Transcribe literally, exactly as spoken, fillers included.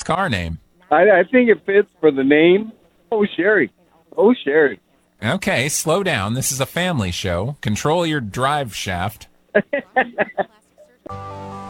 car name? I, I think it fits for the name. Oh, Sherry. Oh, Sherry. Okay, slow down. This is a family show. Control your drive shaft.